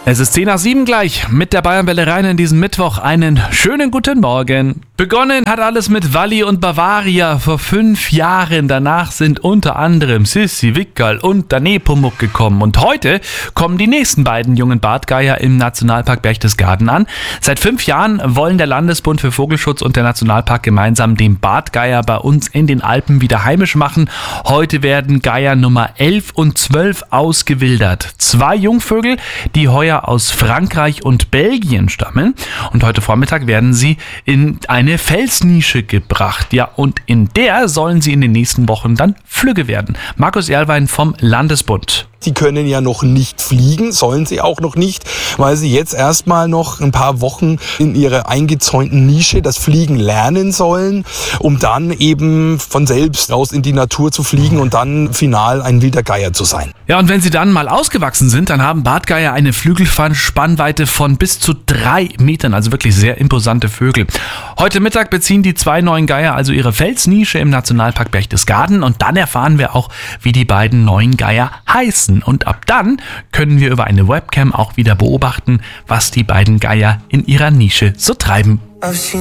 Es ist 6:10 gleich mit der Bayernwelle rein in diesen Mittwoch. Einen schönen guten Morgen. Begonnen hat alles mit Walli und Bavaria vor 5 Jahren. Danach sind unter anderem Sissi, Wickerl und der Nepomuk gekommen. Und heute kommen die nächsten beiden jungen Bartgeier im Nationalpark Berchtesgaden an. Seit 5 Jahren wollen der Landesbund für Vogelschutz und der Nationalpark gemeinsam den Bartgeier bei uns in den Alpen wieder heimisch machen. Heute werden Geier Nummer 11 und 12 ausgewildert. 2 Jungvögel, die heuer aus Frankreich und Belgien stammen. Und heute Vormittag werden sie in eine Felsnische gebracht. Ja, und in der sollen sie in den nächsten Wochen dann flügge werden. Markus Erlwein vom Landesbund. Sie können ja noch nicht fliegen, sollen sie auch noch nicht, weil sie jetzt erstmal noch ein paar Wochen in ihrer eingezäunten Nische das Fliegen lernen sollen, um dann eben von selbst raus in die Natur zu fliegen und dann final ein wilder Geier zu sein. Ja, und wenn sie dann mal ausgewachsen sind, dann haben Bartgeier eine Flügelspannweite von bis zu 3 Metern, also wirklich sehr imposante Vögel. Heute Mittag beziehen die 2 neuen Geier also ihre Felsnische im Nationalpark Berchtesgaden und dann erfahren wir auch, wie die beiden neuen Geier heißen. Und ab dann können wir über eine Webcam auch wieder beobachten, was die beiden Geier in ihrer Nische so treiben.